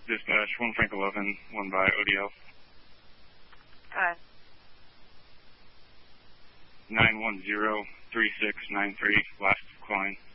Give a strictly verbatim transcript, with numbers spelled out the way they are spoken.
Dispatch, one Frank eleven, one by O D L. Hi. nine one zero, three six nine three, last Klein.